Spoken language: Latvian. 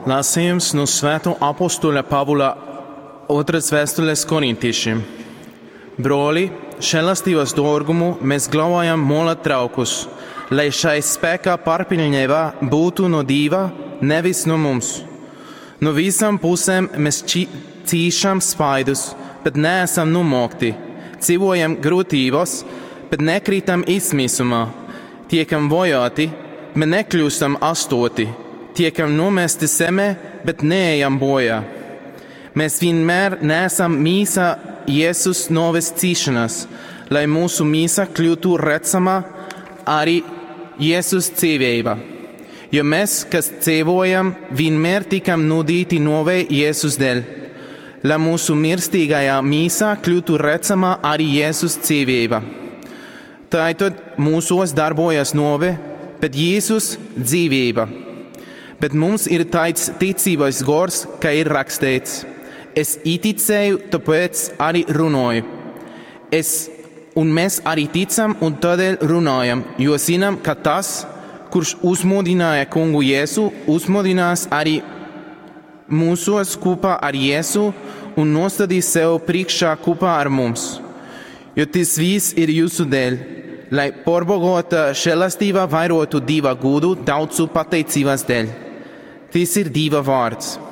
Lasījums no Svēto apostoļa Pāvila otras vēstules korintiešiem. Broli, žēlastības dārgumu mēs glābjam mola traukus, lai šai spēkā pārpilnībā būtu no Dieva, nevis no mums. No visām pusēm mēs cīšam spaidus, bet neesam nomokti. Dzīvojam grūtībās, bet nekrītam izmisumā. Tiekam vajāti, bet nekļūstam astoti. Tiekam nomesti zemē, bet neejam bojā. Mēs vienmēr nesam mīsā Jēzus nāves cīšanās, lai mūsu mīsa kļūtu redzama arī Jēzus dzīvība. Jo mēs, kas dzīvojam, vienmēr tikam nudīti nāvei Jēzus dēļ, lai mūsu mirstīgajā mīsā kļūtu redzama arī Jēzus dzīvība. Tātad mūsos darbojas nāve, bet Jēzus dzīvība. Bet mums ir tāds ticības gars, kā ir rakstīts. Es ieticēju, tāpēc arī runāju. Un mēs arī ticam un tādēļ runājam, jo zinām, ka tas, kurš uzmodināja kungu Jēzu, uzmodinās arī mūsos kopā ar Jēzu un nostādīs sev priekšā kopā ar mums. Jo tas viss ir jūsu dēļ, lai pārbagota žēlastība vairotu Dieva godu daudzu pateicības dēļ. Tas ir Dieva vārds.